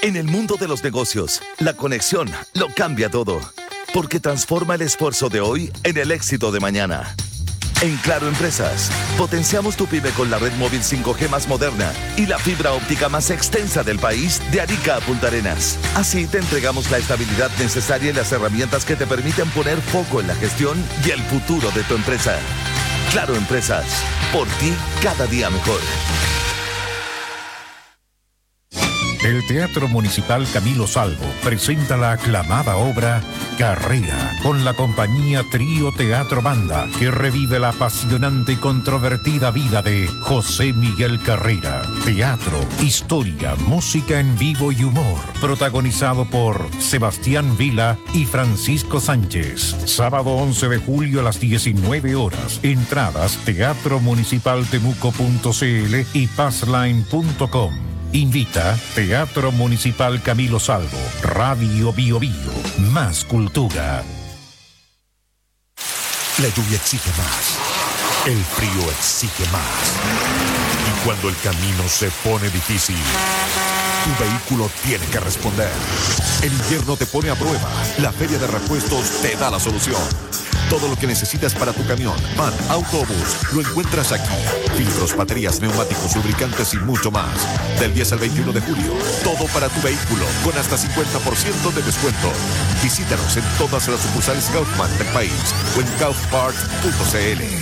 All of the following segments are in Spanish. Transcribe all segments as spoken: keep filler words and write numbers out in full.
En el mundo de los negocios, la conexión lo cambia todo, porque transforma el esfuerzo de hoy en el éxito de mañana. En Claro Empresas, potenciamos tu pyme con la red móvil cinco G más moderna y la fibra óptica más extensa del país de Arica a Punta Arenas. Así te entregamos la estabilidad necesaria y las herramientas que te permiten poner foco en la gestión y el futuro de tu empresa. Claro Empresas, por ti cada día mejor. El Teatro Municipal Camilo Salvo presenta la aclamada obra Carrera, con la compañía Trío Teatro Banda, que revive la apasionante y controvertida vida de José Miguel Carrera. Teatro, historia, música en vivo y humor. Protagonizado por Sebastián Vila y Francisco Sánchez. Sábado once de julio a las diecinueve horas. Entradas teatro municipal temuco punto c l y passline punto com. Invita Teatro Municipal Camilo Salvo, Radio Bio Bio, más cultura. La lluvia exige más, el frío exige más. Y cuando el camino se pone difícil, tu vehículo tiene que responder. El invierno te pone a prueba, la Feria de Repuestos te da la solución. Todo lo que necesitas para tu camión, van, autobús, lo encuentras aquí. Filtros, baterías, neumáticos, lubricantes y mucho más. Del diez al veintiuno de julio, todo para tu vehículo, con hasta cincuenta por ciento de descuento. Visítanos en todas las sucursales Kaufman del país o en kaufpart punto c l.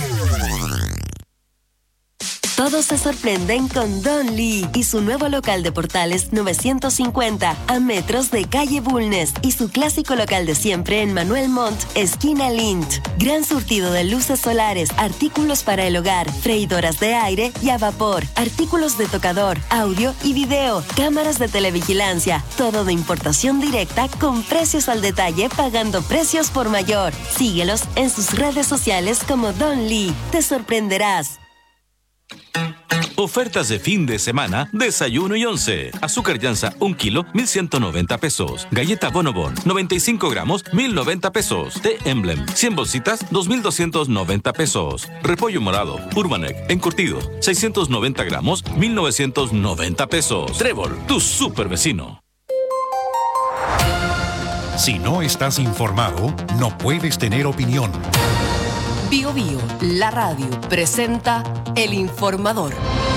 Todos se sorprenden con Don Lee y su nuevo local de Portales novecientos cincuenta a metros de calle Bulnes y su clásico local de siempre en Manuel Montt, esquina Lint. Gran surtido de luces solares, artículos para el hogar, freidoras de aire y a vapor, artículos de tocador, audio y video, cámaras de televigilancia, todo de importación directa con precios al detalle, pagando precios por mayor. Síguelos en sus redes sociales como Don Lee. Te sorprenderás. Ofertas de fin de semana, desayuno y once. Azúcar Llanza, un kilo, mil ciento noventa pesos. Galleta Bonobon, noventa y cinco gramos, mil noventa pesos. Té Emblem, cien bolsitas, dos mil doscientos noventa pesos. Repollo morado, Urbanek, encurtidos, seiscientos noventa gramos, mil novecientos noventa pesos. Trébol, tu super vecino. Si no estás informado, no puedes tener opinión. Bio Bio, la radio, presenta El Informador.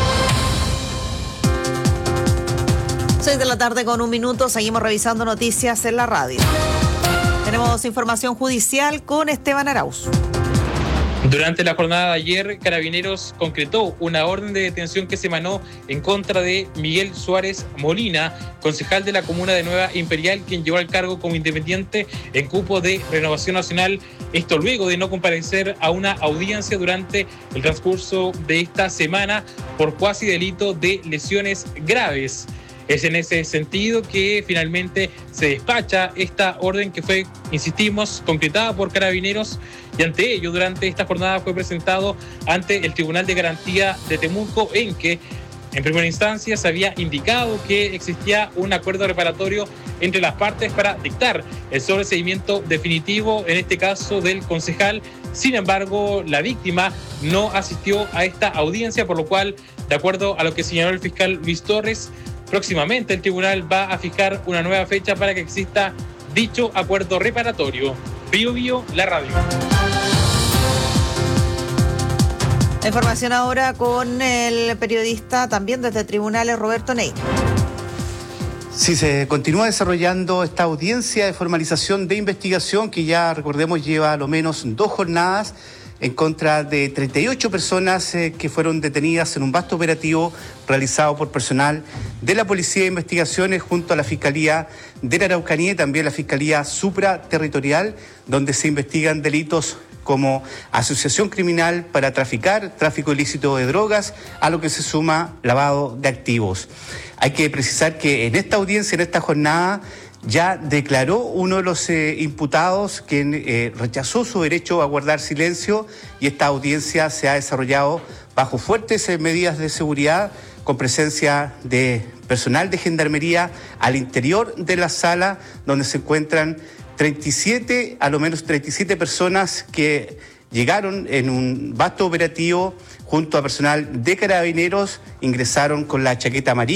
seis de la tarde con un minuto, seguimos revisando noticias en la radio. Tenemos información judicial con Esteban Arauz. Durante la jornada de ayer, Carabineros concretó una orden de detención que se emanó en contra de Miguel Suárez Molina, concejal de la comuna de Nueva Imperial, quien llegó al cargo como independiente en cupo de Renovación Nacional. Esto luego de no comparecer a una audiencia durante el transcurso de esta semana por cuasi delito de lesiones graves. Es en ese sentido que finalmente se despacha esta orden que fue, insistimos, concretada por Carabineros, y ante ello durante esta jornada fue presentado ante el Tribunal de Garantía de Temuco, en que en primera instancia se había indicado que existía un acuerdo reparatorio entre las partes para dictar el sobreseimiento definitivo, en este caso del concejal. Sin embargo, la víctima no asistió a esta audiencia, por lo cual, de acuerdo a lo que señaló el fiscal Luis Torres, próximamente el tribunal va a fijar una nueva fecha para que exista dicho acuerdo reparatorio. Bio Bio, la radio. La información ahora con el periodista también desde tribunales, Roberto Ney. Sí, se continúa desarrollando esta audiencia de formalización de investigación que ya, recordemos, lleva a lo menos dos jornadas en contra de treinta y ocho personas eh, que fueron detenidas en un vasto operativo realizado por personal de la Policía de Investigaciones junto a la Fiscalía de la Araucanía y también la Fiscalía Supraterritorial, donde se investigan delitos como asociación criminal para traficar, tráfico ilícito de drogas, a lo que se suma lavado de activos. Hay que precisar que en esta audiencia, en esta jornada, ya declaró uno de los eh, imputados, quien eh, rechazó su derecho a guardar silencio, y esta audiencia se ha desarrollado bajo fuertes eh, medidas de seguridad, con presencia de personal de gendarmería al interior de la sala, donde se encuentran treinta y siete, a lo menos treinta y siete personas que llegaron en un vasto operativo junto a personal de Carabineros, ingresaron con la chaqueta amarilla.